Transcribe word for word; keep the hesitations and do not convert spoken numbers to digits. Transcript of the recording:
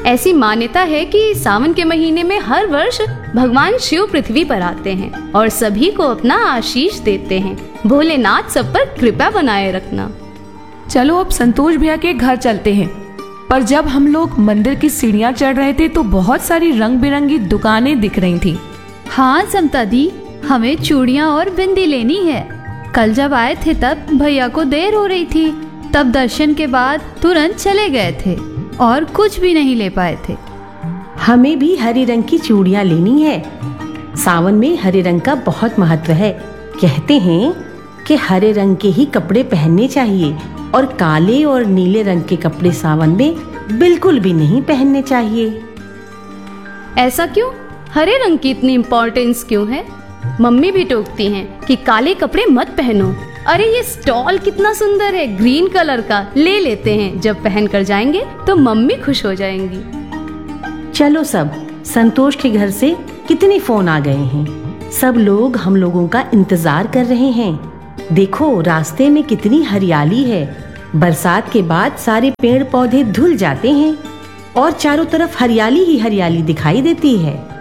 ऐसी मान्यता है कि सावन के महीने में हर वर्ष भगवान शिव पृथ्वी पर आते हैं और सभी को अपना आशीष देते हैं। भोलेनाथ सब पर कृपा बनाए रखना। चलो अब संतोष भैया के घर चलते हैं। पर जब हम लोग मंदिर की सीढ़ियाँ चढ़ रहे थे तो बहुत सारी रंग बिरंगी दुकानें दिख रही थी। हाँ समता दी, हमें चूड़ियाँ और बिंदी लेनी है। कल जब आए थे तब भैया को देर हो रही थी, तब दर्शन के बाद तुरंत चले गए थे और कुछ भी नहीं ले पाए थे। हमें भी हरे रंग की चूड़ियाँ लेनी है। सावन में हरे रंग का बहुत महत्व है। कहते हैं कि हरे रंग के ही कपड़े पहनने चाहिए और काले और नीले रंग के कपड़े सावन में बिल्कुल भी नहीं पहनने चाहिए। ऐसा क्यों? हरे रंग की इतनी इम्पोर्टेंस क्यों है? मम्मी भी टोकती हैं कि काले कपड़े मत पहनो। अरे ये स्टॉल कितना सुंदर है, ग्रीन कलर का, ले लेते हैं। जब पहन कर जाएंगे तो मम्मी खुश हो जाएंगी। चलो सब, संतोष के घर से कितने फोन आ गए हैं। सब लोग हम लोगों का इंतजार कर रहे हैं। देखो रास्ते में कितनी हरियाली है। बरसात के बाद सारे पेड़ पौधे धुल जाते हैं और चारों तरफ हरियाली ही हरियाली दिखाई देती है।